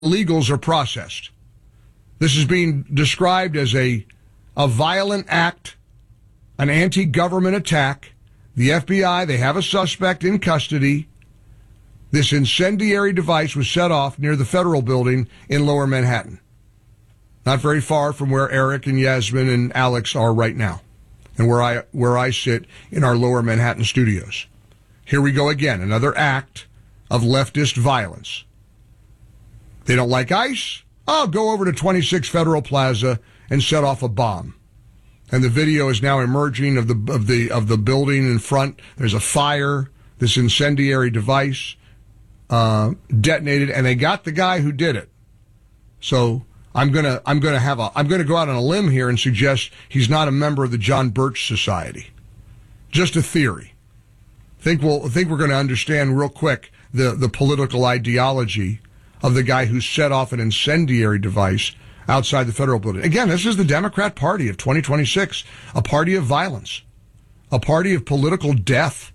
illegals are processed. This is being described as a violent act, an anti-government attack. The FBI, they have a suspect in custody. This incendiary device was set off near the Federal Building in Lower Manhattan. Not very far from where Eric and Yasmin and Alex are right now, and where I sit in our Lower Manhattan studios. Here we go again, another act of leftist violence. They don't like ICE? Oh, go over to 26 Federal Plaza and set off a bomb. And the video is now emerging of the building in front. There's a fire. This incendiary device detonated, and they got the guy who did it. So I'm gonna go out on a limb here and suggest he's not a member of the John Birch Society. Just a theory. Think we're going to understand real quick the political ideology of the guy who set off an incendiary device outside the Federal Building. Again, this is the Democrat Party of 2026, a party of violence, a party of political death.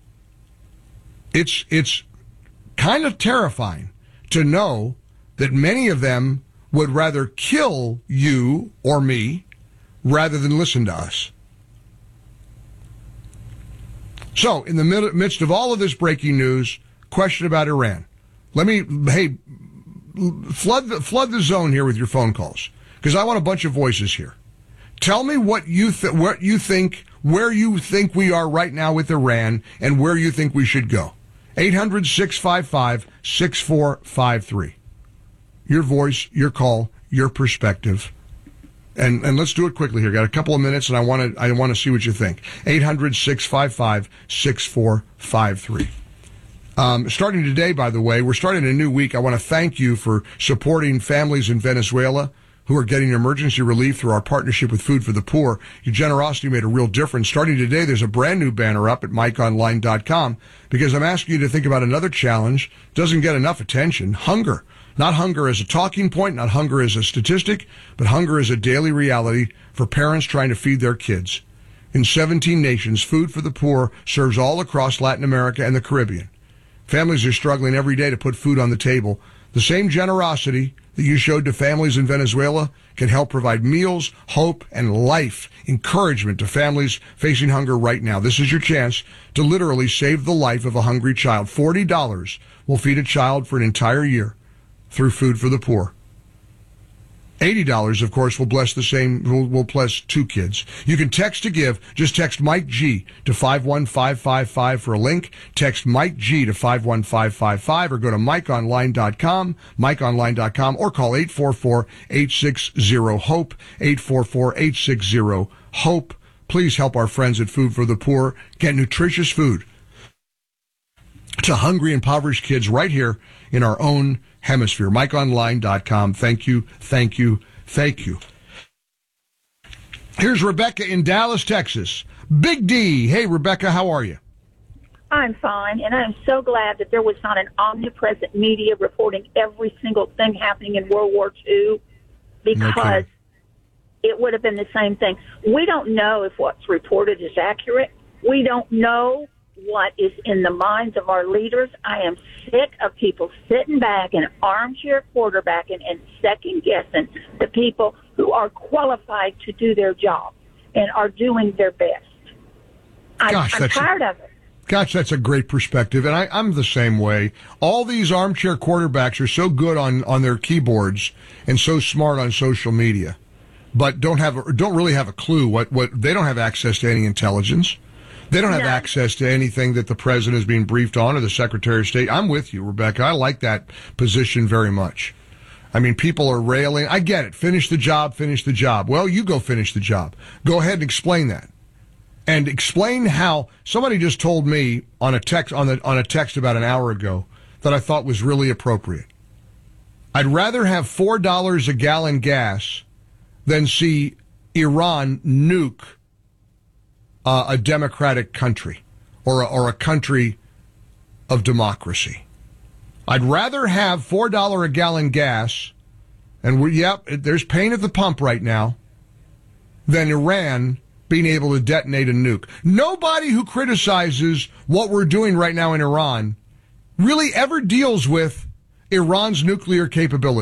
It's kind of terrifying to know that many of them would rather kill you or me rather than listen to us. So, in the midst of all of this breaking news, question about Iran. Flood the zone here with your phone calls, because I want a bunch of voices here. Tell me what you think, where you think we are right now with Iran, and where you think we should go. 800-655-6453. Your voice, your call, your perspective. And let's do it quickly here. Got a couple of minutes, and I want to see what you think. 800-655-6453. Starting today, by the way, we're starting a new week. I want to thank you for supporting families in Venezuela who are getting emergency relief through our partnership with Food for the Poor. Your generosity made a real difference. Starting today, there's a brand new banner up at MikeOnline.com because I'm asking you to think about another challenge. Doesn't get enough attention. Hunger. Not hunger as a talking point, not hunger as a statistic, but hunger as a daily reality for parents trying to feed their kids. In 17 nations, Food for the Poor serves all across Latin America and the Caribbean. Families are struggling every day to put food on the table. The same generosity that you showed to families in Venezuela can help provide meals, hope, and life, encouragement to families facing hunger right now. This is your chance to literally save the life of a hungry child. $40 will feed a child for an entire year through Food for the Poor. $80, of course, will bless two kids. You can text to give. Just text Mike G to 51555 for a link. Text Mike G to 51555 or go to MikeOnline.com, MikeOnline.com, or call 844-860-HOPE, 844-860-HOPE. Please help our friends at Food for the Poor get nutritious food to hungry, impoverished kids right here in our own hemisphere. MikeOnline.com. Thank you, thank you, thank you. Here's Rebecca in Dallas, Texas. Big D. Hey, Rebecca, how are you? I'm fine, and I'm so glad that there was not an omnipresent media reporting every single thing happening in World War II, because it would have been the same thing. We don't know if what's reported is accurate. We don't know what is in the minds of our leaders. I am sick of people sitting back and armchair quarterbacking and second-guessing the people who are qualified to do their job and are doing their best. I'm tired of it. Gosh, that's a great perspective, and I'm the same way. All these armchair quarterbacks are so good on their keyboards and so smart on social media, but don't really have a clue what they don't have access to any intelligence. They don't have access to anything that the president is being briefed on or the Secretary of State. I'm with you, Rebecca. I like that position very much. I mean, people are railing. I get it. Finish the job, finish the job. Well, you go finish the job. Go ahead and explain that. And explain how somebody just told me on a text about an hour ago that I thought was really appropriate. I'd rather have $4 a gallon gas than see Iran nuke a democratic country or a country of democracy. I'd rather have $4 a gallon gas, and there's pain at the pump right now, than Iran being able to detonate a nuke. Nobody who criticizes what we're doing right now in Iran really ever deals with Iran's nuclear capability.